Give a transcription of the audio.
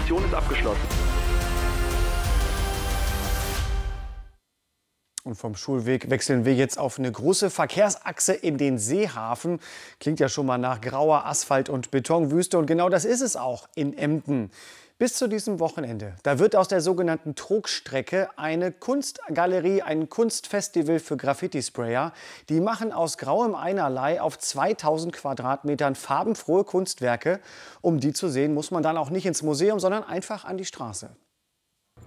Mission ist abgeschlossen. Und vom Schulweg wechseln wir jetzt auf eine große Verkehrsachse in den Seehafen. Klingt ja schon mal nach grauer Asphalt- und Betonwüste. Und genau das ist es auch in Emden. Bis zu diesem Wochenende. Da wird aus der sogenannten Trogstrecke eine Kunstgalerie, ein Kunstfestival für Graffiti-Sprayer. Die machen aus grauem Einerlei auf 2000 Quadratmetern farbenfrohe Kunstwerke. Um die zu sehen, muss man dann auch nicht ins Museum, sondern einfach an die Straße.